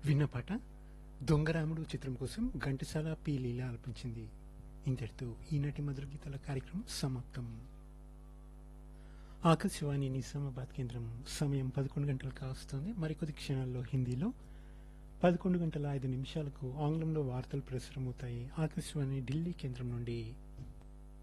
విన్న పాట దొంగరాముడు చిత్రం కోసం ఘంటసాల పి లీల ఆలపించింది. ఇంతటితో ఈనాటి మధుర గీతాల కార్యక్రమం సమాప్తం. ఆకాశవాణి నిజామాబాద్ కేంద్రం సమయం 11 గంటలు కావస్తోంది. మరికొద్ది క్షణాల్లో హిందీలో 11 గంటల 5 నిమిషాలకు ఆంగ్లంలో వార్తలు ప్రసారమవుతాయి. ఆకాశవాణి ఢిల్లీ కేంద్రం నుండి